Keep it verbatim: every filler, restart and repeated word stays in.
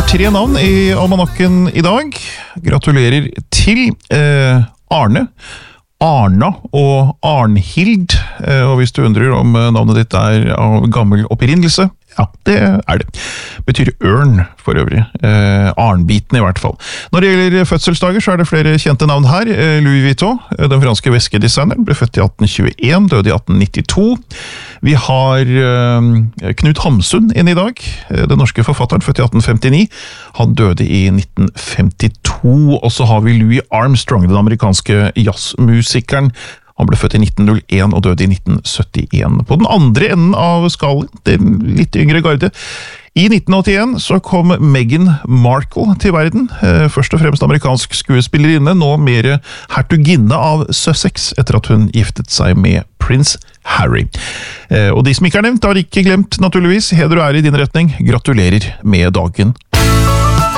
tre navn i almanakken i dag. Gratulerer til eh, Arne, Arna og Arnhild. Eh, og hvis du undrer om navnet ditt er av gammel opprinnelse, ja, det er det. Betyr ørn for øvrig. Eh, Arnbiten i hvert fall. Når det gjelder fødselsdager så er det flere kjente navn her. Eh, Louis Vuitton, den franske veskedesigneren, ble født i atten tjueen, døde i atten nittito. Vi har eh, Knut Hamsun inn i dag, den norske forfatteren, født i atten femtini. Han døde i nitten femtito, og så har vi Louis Armstrong, den amerikanske jazzmusikeren. Han ble født i nitten null en og døde i nitten syttien. På den andre enden av skalaen, den litt yngre garde, i nitten åttien så kom Meghan Markle til verden, først og fremst amerikansk skuespillerinne, nå mer hertuginne av Sussex, etter at hun giftet seg med prins Harry. Og de som ikke er nevnt, har ikke glemt naturligvis. Heder og ære i din retning. Gratulerer med dagen.